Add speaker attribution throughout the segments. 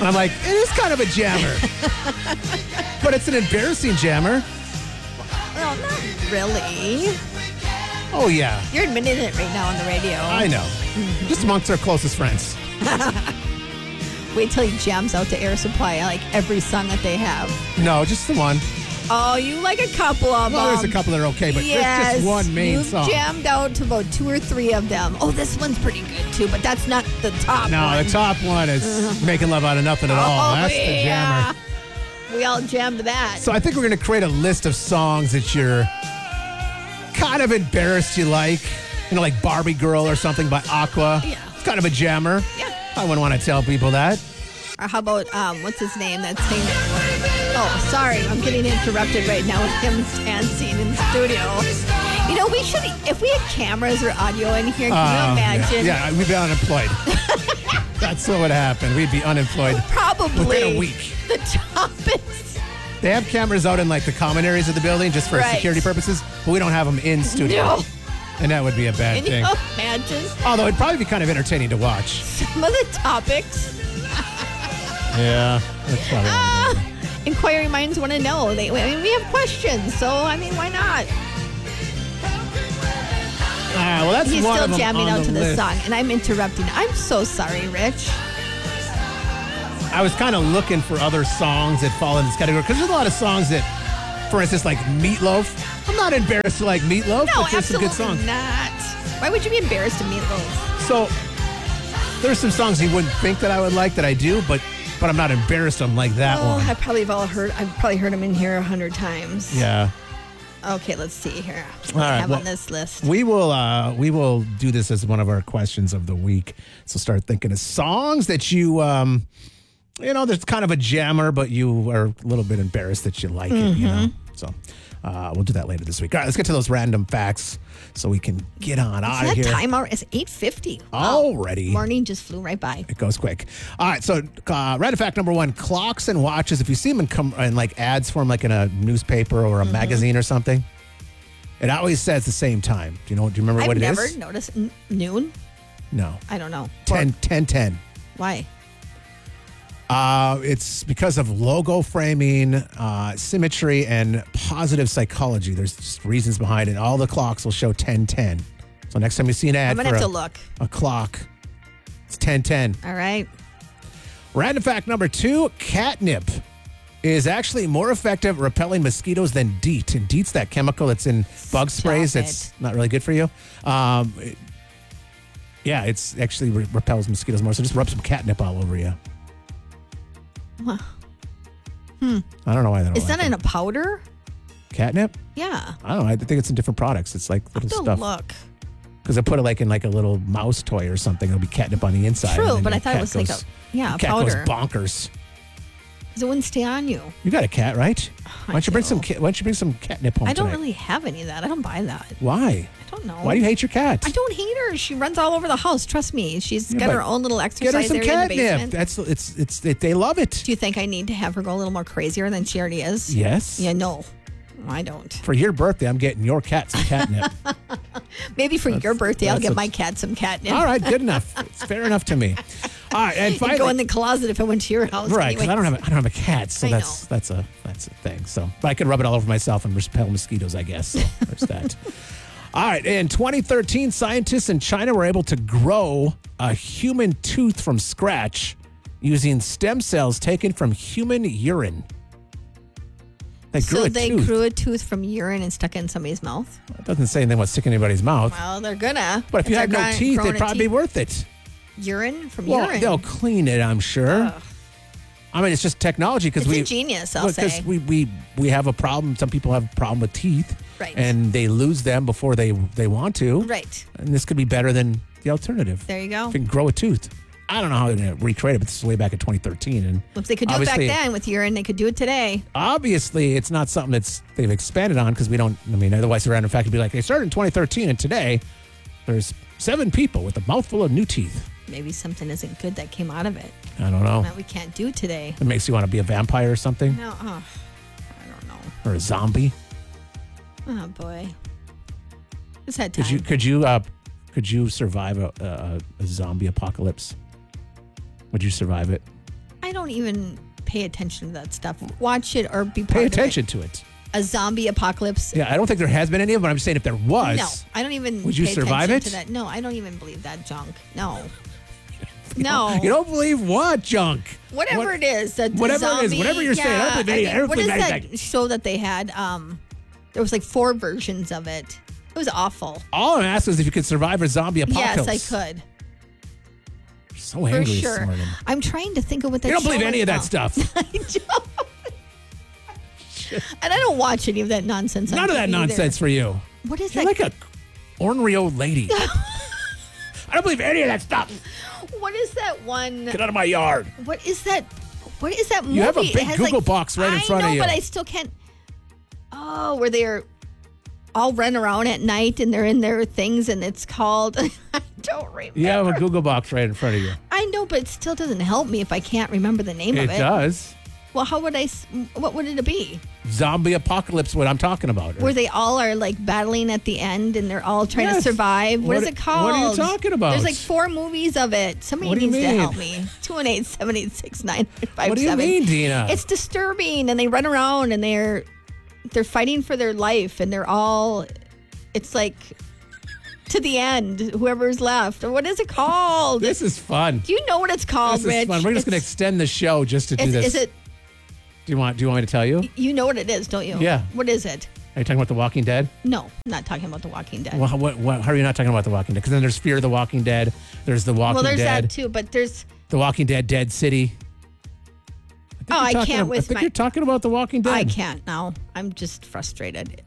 Speaker 1: And I'm like, it is kind of a jammer. But it's an embarrassing jammer.
Speaker 2: Well, not really.
Speaker 1: Oh, yeah.
Speaker 2: You're admitting it right now on the radio.
Speaker 1: I know. Just amongst our closest friends.
Speaker 2: Wait till he jams out to Air Supply, like every song that they have.
Speaker 1: No, just the one.
Speaker 2: Oh, you like a couple of them.
Speaker 1: Well, there's a couple that are okay, but there's just one main song.
Speaker 2: You've jammed out to about 2 or 3 of them. Oh, this one's pretty good, too, but that's not the top one.
Speaker 1: No, the top one is Making Love Out of Nothing at All. That's the jammer.
Speaker 2: We all jammed that.
Speaker 1: So I think we're going to create a list of songs that you're kind of embarrassed you like. You know, like Barbie Girl or something by Aqua.
Speaker 2: Yeah.
Speaker 1: It's kind of a jammer.
Speaker 2: Yeah.
Speaker 1: I wouldn't want to tell people that.
Speaker 2: Or how about, what's his name that's singing? Oh, sorry. I'm getting interrupted right now with him dancing in the studio. You know, we should, if we had cameras or audio in here, can you imagine?
Speaker 1: Yeah, we'd be unemployed. That's what would happen. We'd be unemployed
Speaker 2: Probably.
Speaker 1: within a week.
Speaker 2: The topics.
Speaker 1: They have cameras out in like the common areas of the building just for security purposes, but we don't have them in studio.
Speaker 2: No.
Speaker 1: And that would be a bad thing.
Speaker 2: Can you imagine?
Speaker 1: Although it'd probably be kind of entertaining to watch.
Speaker 2: Some of the topics.
Speaker 1: Yeah. That's probably
Speaker 2: Inquiring minds want to know. I mean, we have questions, so I mean, why not?
Speaker 1: well, that's
Speaker 2: He's
Speaker 1: one
Speaker 2: still
Speaker 1: of them
Speaker 2: jamming
Speaker 1: on
Speaker 2: out to the
Speaker 1: list.
Speaker 2: song, and I'm interrupting. I'm so sorry, Rich.
Speaker 1: I was kind of looking for other songs that fall in this category because there's a lot of songs that, for instance, like Meatloaf. I'm not embarrassed to like Meatloaf,
Speaker 2: No,
Speaker 1: but there's some
Speaker 2: absolutely
Speaker 1: good songs.
Speaker 2: not. Why would you be embarrassed to Meatloaf?
Speaker 1: So there's some songs you wouldn't think that I would like that I do, but I'm not embarrassed on like that
Speaker 2: Oh,
Speaker 1: one.
Speaker 2: I've probably heard him in here 100 times.
Speaker 1: Yeah.
Speaker 2: Okay, let's see here. What
Speaker 1: All
Speaker 2: do I
Speaker 1: right,
Speaker 2: have
Speaker 1: well,
Speaker 2: on this list?
Speaker 1: We will do this as one of our questions of the week. So start thinking of songs that you there's kind of a jammer, but you are a little bit embarrassed that you like it, you know. So we'll do that later this week. All right, let's get to those random facts so we can get on out of
Speaker 2: Is
Speaker 1: here.
Speaker 2: that time hour? It's 8:50.
Speaker 1: Already.
Speaker 2: Morning just flew right by.
Speaker 1: It goes quick. All right, so random fact number 1, clocks and watches, if you see them in like ads for them, like in a newspaper or a magazine or something, it always says the same time. Do you remember what it is?
Speaker 2: I've never noticed. Noon?
Speaker 1: No.
Speaker 2: I don't know.
Speaker 1: 10:10.
Speaker 2: Why?
Speaker 1: It's because of logo framing, symmetry, and positive psychology. There's just reasons behind it. All the clocks will show 10:10. So next time you see an ad
Speaker 2: I'm going to
Speaker 1: for
Speaker 2: have to look.
Speaker 1: a clock, it's 10:10.
Speaker 2: All right.
Speaker 1: Random fact number 2, catnip is actually more effective at repelling mosquitoes than DEET. And DEET's that chemical that's in bug sprays that's not really good for you. It's actually repels mosquitoes more. So just rub some catnip all over you.
Speaker 2: Huh.
Speaker 1: I don't know why that.
Speaker 2: Is that in a powder?
Speaker 1: Catnip?
Speaker 2: Yeah.
Speaker 1: I don't know. I think it's in different products. It's like little
Speaker 2: Don't
Speaker 1: stuff.
Speaker 2: look.
Speaker 1: Because I put it like in like a little mouse toy or something. It'll be catnip on the inside.
Speaker 2: True,
Speaker 1: and then
Speaker 2: but
Speaker 1: your
Speaker 2: I thought it
Speaker 1: cat
Speaker 2: was like
Speaker 1: goes-
Speaker 2: a
Speaker 1: cat
Speaker 2: powder.
Speaker 1: goes bonkers.
Speaker 2: Because it wouldn't stay on you.
Speaker 1: You got a cat, right? Why don't you bring
Speaker 2: do.
Speaker 1: some? Why don't you bring some catnip home
Speaker 2: I don't
Speaker 1: tonight?
Speaker 2: really have any of that. I don't buy that.
Speaker 1: Why?
Speaker 2: I don't know.
Speaker 1: Why do you hate your cat?
Speaker 2: I don't hate her. She runs all over the house. Trust me. She's got
Speaker 1: but
Speaker 2: her own little
Speaker 1: Get
Speaker 2: exercise
Speaker 1: her some
Speaker 2: area in the
Speaker 1: catnip.
Speaker 2: basement.
Speaker 1: They love it.
Speaker 2: Do you think I need to have her go a little more crazier than she already is?
Speaker 1: Yes.
Speaker 2: Yeah, no. I don't.
Speaker 1: For your birthday, I'm getting your cat some catnip.
Speaker 2: Maybe for your birthday, I'll
Speaker 1: that's
Speaker 2: get
Speaker 1: a-
Speaker 2: my cat some catnip.
Speaker 1: All right, good enough. It's fair enough to me. All right, and
Speaker 2: You'd
Speaker 1: finally,
Speaker 2: go in the closet if I went to your house.
Speaker 1: right? Because
Speaker 2: Anyway.
Speaker 1: I don't have a cat, so
Speaker 2: I
Speaker 1: that's a thing. So, but I could rub it all over myself and repel mosquitoes, I guess. So there's that. All right, in 2013, scientists in China were able to grow a human tooth from scratch using stem cells taken from human urine. They grew
Speaker 2: So
Speaker 1: a
Speaker 2: they
Speaker 1: tooth.
Speaker 2: grew a tooth from urine and stuck it in somebody's mouth?
Speaker 1: It doesn't say anything about sticking in anybody's mouth.
Speaker 2: Well, they're gonna.
Speaker 1: But if you
Speaker 2: they're
Speaker 1: had no
Speaker 2: gonna
Speaker 1: teeth,
Speaker 2: grow
Speaker 1: it'd
Speaker 2: a
Speaker 1: probably be
Speaker 2: teeth.
Speaker 1: worth it.
Speaker 2: Urine from
Speaker 1: Well,
Speaker 2: urine.
Speaker 1: they'll clean it, I'm sure.
Speaker 2: Ugh.
Speaker 1: I mean, it's just technology because
Speaker 2: It's ingenious, I'll say.
Speaker 1: Because we have a problem. Some people have a problem with teeth,
Speaker 2: Right.
Speaker 1: And they lose them before they want to,
Speaker 2: Right.
Speaker 1: And this could be better than the alternative.
Speaker 2: There you go.
Speaker 1: If you can grow a tooth. I don't know how they're going to recreate it, but this is way back in 2013, and
Speaker 2: If they could do it back
Speaker 1: obviously-
Speaker 2: then with urine, they could do it today.
Speaker 1: obviously it's not something they've expanded on because we don't. I mean, otherwise, the random fact would be like they started in 2013, and today there's 7 people with a mouthful of new teeth.
Speaker 2: Maybe something isn't good that came out of it
Speaker 1: I don't know.
Speaker 2: that we can't do today.
Speaker 1: It makes you want to be a vampire or something,
Speaker 2: No, I don't know.
Speaker 1: or a zombie.
Speaker 2: Oh boy, it's had time.
Speaker 1: Could you survive a zombie apocalypse? Would you survive it?
Speaker 2: I I don't even pay attention to that stuff. Watch it or be part
Speaker 1: Pay
Speaker 2: of
Speaker 1: attention
Speaker 2: it.
Speaker 1: to it.
Speaker 2: A zombie apocalypse.
Speaker 1: Yeah, I don't think there has been any of them, but I'm saying if there was.
Speaker 2: No, I don't even.
Speaker 1: Would you
Speaker 2: pay
Speaker 1: survive
Speaker 2: attention
Speaker 1: it?
Speaker 2: To that. No, I don't even believe that junk. No. No.
Speaker 1: You don't believe what junk?
Speaker 2: Whatever
Speaker 1: What-
Speaker 2: it is. That
Speaker 1: whatever it is,
Speaker 2: zombie,
Speaker 1: whatever you're saying, I don't believe any- I don't
Speaker 2: what
Speaker 1: believe
Speaker 2: is
Speaker 1: anything.
Speaker 2: that show that they had? There was like 4 versions of it. It was awful.
Speaker 1: All I'm asking is if you could survive a zombie apocalypse.
Speaker 2: Yes, I could.
Speaker 1: So
Speaker 2: For
Speaker 1: angry
Speaker 2: sure.
Speaker 1: this morning.
Speaker 2: I'm trying to think of what that
Speaker 1: You don't
Speaker 2: show
Speaker 1: believe any
Speaker 2: is
Speaker 1: of that
Speaker 2: now.
Speaker 1: stuff.
Speaker 2: I don't. And I don't watch any of that nonsense. on
Speaker 1: None of that
Speaker 2: TV either.
Speaker 1: nonsense for you.
Speaker 2: What is
Speaker 1: You're
Speaker 2: that?
Speaker 1: like a ornery old lady. I don't believe any of that stuff.
Speaker 2: What is that one?
Speaker 1: Get out of my yard.
Speaker 2: What is that? What is that movie?
Speaker 1: You have a
Speaker 2: It
Speaker 1: big
Speaker 2: has,
Speaker 1: Google box right in front
Speaker 2: I
Speaker 1: of
Speaker 2: know,
Speaker 1: you.
Speaker 2: but I still can't. Oh, where they're all run around at night and they're in their things, and it's called. I don't remember.
Speaker 1: You have a Google box right in front of you.
Speaker 2: I know, but it still doesn't help me if I can't remember the name
Speaker 1: It
Speaker 2: of it.
Speaker 1: does.
Speaker 2: Well, how would I? What would it be?
Speaker 1: Zombie apocalypse, what I'm talking about.
Speaker 2: Where they all are like battling at the end and they're all trying to
Speaker 1: Yes.
Speaker 2: survive. What is
Speaker 1: What-
Speaker 2: it called?
Speaker 1: what are you talking about?
Speaker 2: There's like 4 movies of it. Somebody
Speaker 1: What do you
Speaker 2: needs to
Speaker 1: mean?
Speaker 2: help me. 218-786-9857.
Speaker 1: What do you mean, Dina?
Speaker 2: It's disturbing, and they run around and they're fighting for their life, and they're all. It's like to the end, whoever's left. What is it called?
Speaker 1: This is fun.
Speaker 2: Do you know what it's called,
Speaker 1: This is
Speaker 2: Rich?
Speaker 1: fun. We're just going to
Speaker 2: It's-
Speaker 1: extend the show just to do this.
Speaker 2: Is it?
Speaker 1: Do you want me to tell you?
Speaker 2: You know what it is, don't you?
Speaker 1: Yeah.
Speaker 2: What is it?
Speaker 1: Are you talking about The Walking Dead?
Speaker 2: No, I'm not talking about The Walking Dead.
Speaker 1: Well, how are you not talking about The Walking Dead? Because then there's Fear of the Walking Dead. There's The Walking
Speaker 2: Well, there's
Speaker 1: Dead.
Speaker 2: that too, but there's.
Speaker 1: The Walking Dead, Dead City.
Speaker 2: Oh, I
Speaker 1: I
Speaker 2: can't with
Speaker 1: think
Speaker 2: my.
Speaker 1: you're talking about The Walking Dead.
Speaker 2: I can't now. I'm just frustrated.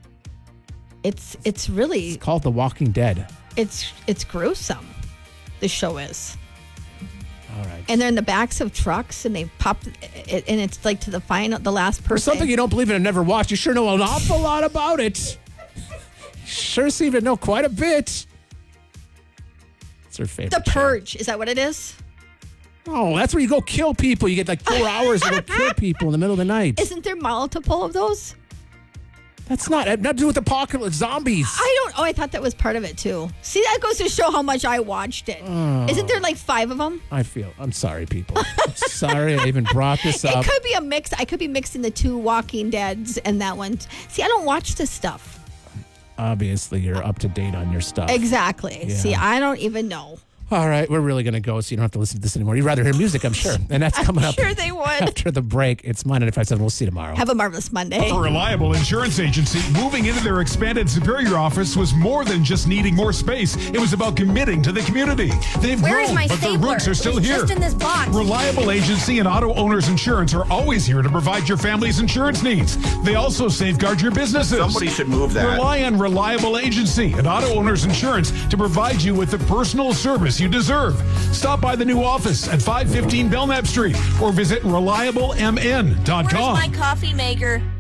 Speaker 2: It's really
Speaker 1: It's called The Walking Dead.
Speaker 2: it's gruesome. The show is,
Speaker 1: All right.
Speaker 2: and they're in the backs of trucks, and they pop it, and it's like to the last
Speaker 1: For
Speaker 2: person.
Speaker 1: something you don't believe in and never watched, you sure know an awful lot about it. Sure seem to know quite a bit. It's her favorite.
Speaker 2: The
Speaker 1: show.
Speaker 2: Purge, is that what it is?
Speaker 1: Oh, that's where you go kill people. You get like 4 hours to go kill people in the middle of the night.
Speaker 2: Isn't there multiple of those?
Speaker 1: That's not to do with apocalypse zombies.
Speaker 2: I thought that was part of it too. See, that goes to show how much I watched it. Isn't there like 5 of them?
Speaker 1: I'm sorry, people. I'm sorry I even brought this up.
Speaker 2: It could be a mix. I could be mixing the 2 Walking Deads and that one. See, I don't watch this stuff.
Speaker 1: Obviously, you're up to date on your stuff.
Speaker 2: Exactly.
Speaker 1: Yeah.
Speaker 2: See, I don't even know.
Speaker 1: All right, we're really going to go, so you don't have to listen to this anymore. You'd rather hear music, I'm sure. And that's coming up
Speaker 2: Sure they would.
Speaker 1: after the break. It's Monday at 5-7. We'll see you tomorrow.
Speaker 2: Have a marvelous Monday.
Speaker 3: A reliable insurance agency, moving into their expanded Superior office was more than just needing more space. It was about committing to the community. They've
Speaker 4: Where is
Speaker 3: grown,
Speaker 4: my
Speaker 3: but their
Speaker 4: stapler?
Speaker 3: roots are still
Speaker 4: It's
Speaker 3: here.
Speaker 4: just in this box.
Speaker 3: Reliable Agency and Auto Owners Insurance are always here to provide your family's insurance needs. They also safeguard your businesses.
Speaker 5: Somebody should move that.
Speaker 3: Rely on Reliable Agency and Auto Owners Insurance to provide you with the personal service you deserve. Stop by the new office at 515 Belknap Street or visit reliablemn.com.
Speaker 4: Where's my coffee maker?